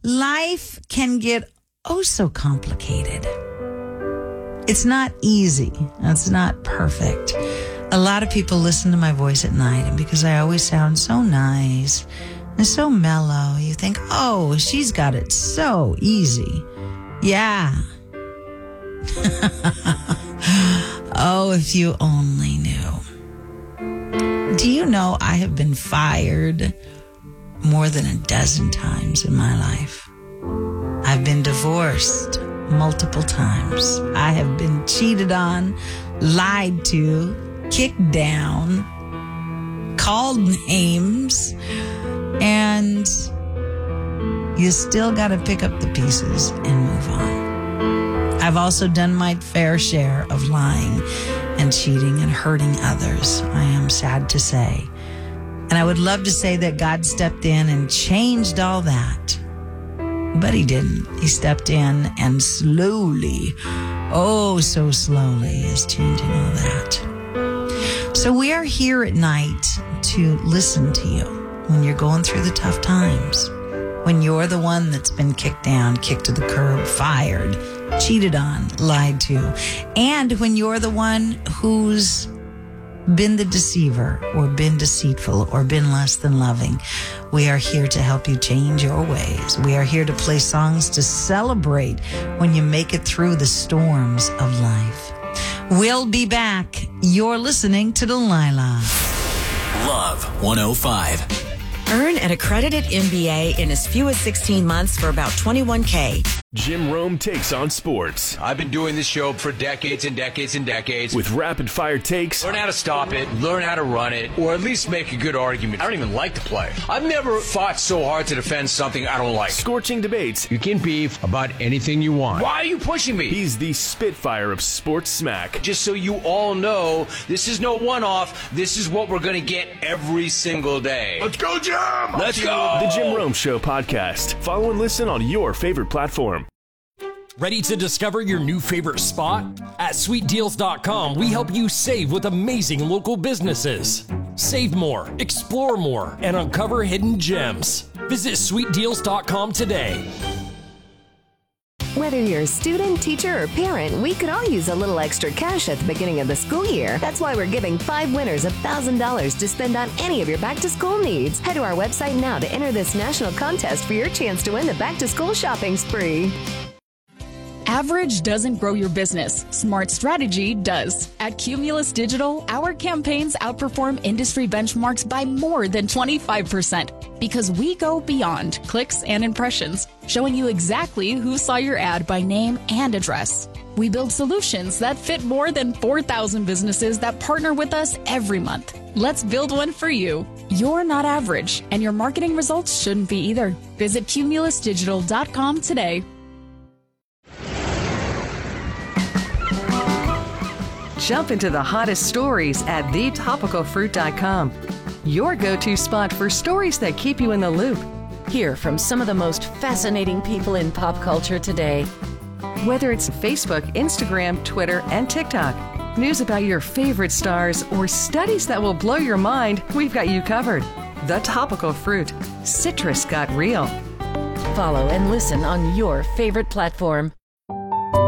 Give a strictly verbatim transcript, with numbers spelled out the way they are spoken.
Life can get oh so complicated. It's not easy. It's not perfect. A lot of people listen to my voice at night, and because I always sound so nice and so mellow, you think, oh, she's got it so easy. Yeah. Oh, if you only knew. Do you know I have been fired more than a dozen times in my life? I've been divorced multiple times. I have been cheated on, lied to, kicked down, called names, and you still got to pick up the pieces and move on. I've also done my fair share of lying and cheating and hurting others, I am sad to say. And I would love to say that God stepped in and changed all that. But he didn't. He stepped in and slowly, oh so slowly, is changing all that. So we are here at night to listen to you when you're going through the tough times. When you're the one that's been kicked down, kicked to the curb, fired, cheated on, lied to. And when you're the one who's been the deceiver or been deceitful or been less than loving, we are here to help you change your ways. We are here to play songs to celebrate when you make it through the storms of life. We'll be back. You're listening to Delilah. Love one oh five. Earn an accredited M B A in as few as sixteen months for about twenty-one K. Jim Rome takes on sports. I've been doing this show for decades and decades and decades. With rapid-fire takes. Learn how to stop it, learn how to run it, or at least make a good argument. I don't even like to play. I've never fought so hard to defend something I don't like. Scorching debates. You can beef about anything you want. Why are you pushing me? He's the Spitfire of sports smack. Just so you all know, this is no one-off. This is what we're going to get every single day. Let's go, Jim! Let's go! The Jim Rome Show podcast. Follow and listen on your favorite platform. Ready to discover your new favorite spot? At sweet deals dot com, we help you save with amazing local businesses. Save more, explore more, and uncover hidden gems. Visit sweet deals dot com today. Whether you're a student, teacher, or parent, we could all use a little extra cash at the beginning of the school year. That's why we're giving five winners one thousand dollars to spend on any of your back-to-school needs. Head to our website now to enter this national contest for your chance to win the back-to-school shopping spree. Average doesn't grow your business. Smart strategy does. At Cumulus Digital, our campaigns outperform industry benchmarks by more than twenty-five percent because we go beyond clicks and impressions, showing you exactly who saw your ad by name and address. We build solutions that fit more than four thousand businesses that partner with us every month. Let's build one for you. You're not average, and your marketing results shouldn't be either. Visit cumulus digital dot com today. Jump into the hottest stories at the topical fruit dot com. Your go-to spot for stories that keep you in the loop. Hear from some of the most fascinating people in pop culture today. Whether it's Facebook, Instagram, Twitter, and TikTok, news about your favorite stars, or studies that will blow your mind, we've got you covered. The Topical Fruit. Citrus got real. Follow and listen on your favorite platform.